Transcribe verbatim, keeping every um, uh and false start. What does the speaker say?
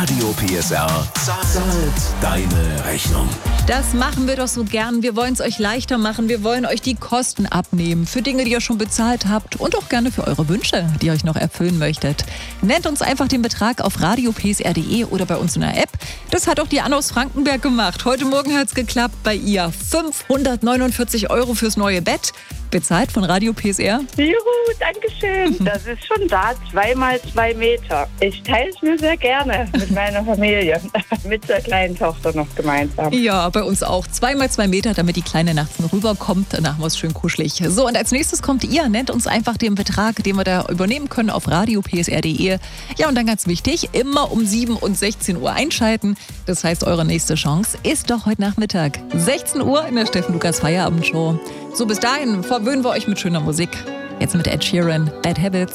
Radio P S R zahlt deine Rechnung. Das machen wir doch so gern. Wir wollen es euch leichter machen. Wir wollen euch die Kosten abnehmen für Dinge, die ihr schon bezahlt habt und auch gerne für eure Wünsche, die ihr euch noch erfüllen möchtet. Nennt uns einfach den Betrag auf radio p s r punkt d e oder bei uns in der App. Das hat auch die Anna aus Frankenberg gemacht. Heute Morgen hat es geklappt bei ihr. fünfhundertneunundvierzig Euro fürs neue Bett. Bezahlt von Radio P S R. Juhu, danke schön. Das ist schon da, zweimal zwei Meter. Ich teile es mir sehr gerne mit meiner Familie, mit der kleinen Tochter noch gemeinsam. Ja, bei uns auch. Zweimal zwei Meter, damit die Kleine nachts rüberkommt. Danach war es schön kuschelig. So, und als nächstes kommt ihr. Nennt uns einfach den Betrag, den wir da übernehmen können auf radio p s r punkt d e. Ja, und dann ganz wichtig, immer um sieben und sechzehn Uhr einschalten. Das heißt, eure nächste Chance ist doch heute Nachmittag. sechzehn Uhr in der Steffen Lukas Feierabendshow. So, bis dahin verwöhnen wir euch mit schöner Musik. Jetzt mit Ed Sheeran, Bad Habits.